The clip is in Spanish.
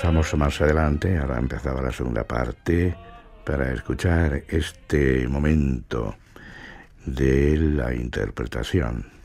Regresamos más adelante, ahora empezaba la segunda parte, para escuchar este momento de la interpretación